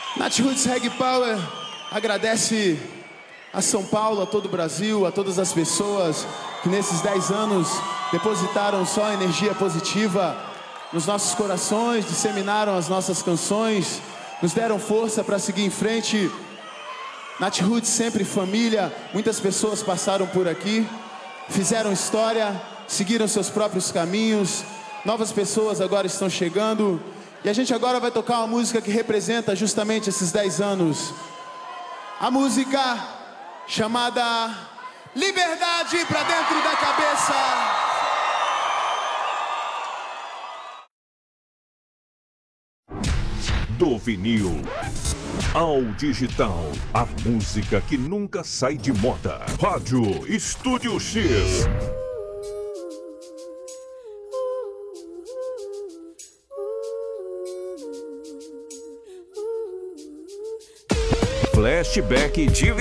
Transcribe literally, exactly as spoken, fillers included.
Natiruts Reggae Power agradece a São Paulo, a todo o Brasil, a todas as pessoas que nesses dez anos depositaram só energia positiva nos nossos corações, disseminaram as nossas canções, nos deram força para seguir em frente. Natiruts sempre família, muitas pessoas passaram por aqui, fizeram história, seguiram seus próprios caminhos, novas pessoas agora estão chegando. E a gente agora vai tocar uma música que representa justamente esses dez anos. A música chamada Liberdade pra Dentro da Cabeça. Do vinil ao digital, a música que nunca sai de moda. Rádio Estúdio X. Flashback de